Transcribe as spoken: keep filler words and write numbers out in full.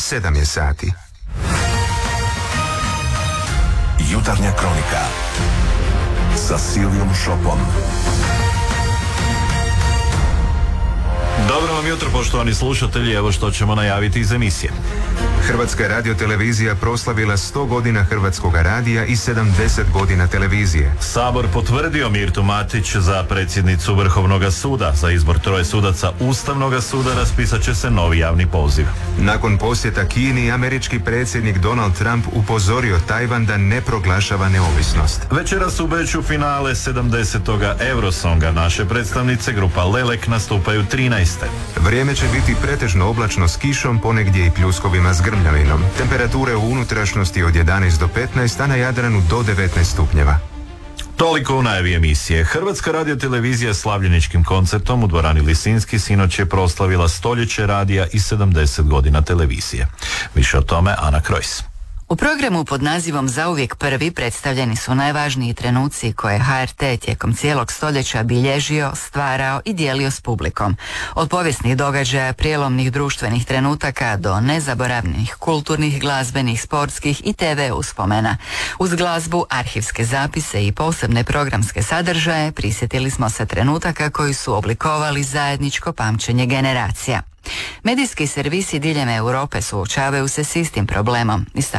sedam je sati. Jutarnja kronika sa Silvijom Šopom. Dobro vam jutro, poštovani slušatelji, evo što ćemo najaviti iz emisije. Hrvatska radiotelevizija proslavila sto godina Hrvatskoga radija i sedamdeset godina televizije. Sabor potvrdio Mirtu Matić za predsjednicu Vrhovnog suda. Za izbor troje sudaca Ustavnog suda raspisat će se novi javni poziv. Nakon posjeta Kini, američki predsjednik Donald Trump upozorio Tajvan da ne proglašava neovisnost. Večeras u Beču finale sedamdesetoga Eurosonga. Naše predstavnice grupa Lelek nastupaju trinaeste. Vrijeme će biti pretežno oblačno s kišom, ponegdje i pljuskovima s grmljavinom. Temperature u unutrašnjosti od jedanaest do petnaest, a na Jadranu do devetnaest stupnjeva. Toliko u najavi emisije. Hrvatska radiotelevizija slavljeničkim koncertom u dvorani Lisinski sinoć je proslavila stoljeće radija i sedamdeset godina televizije. Više o tome Ana Krojs. U programu pod nazivom Zauvijek prvi predstavljeni su najvažniji trenuci koje je H R T tijekom cijelog stoljeća bilježio, stvarao i dijelio s publikom. Od povijesnih događaja, prijelomnih društvenih trenutaka do nezaboravnih kulturnih, glazbenih, sportskih i te ve uspomena. Uz glazbu, arhivske zapise i posebne programske sadržaje prisjetili smo se trenutaka koji su oblikovali zajedničko pamćenje generacija. Medijski servisi diljem Europe suočavaju se s istim problemom.